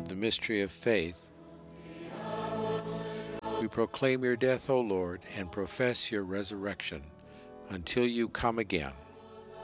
the mystery of faith, we proclaim your death, O Lord, and profess your resurrection until you come again.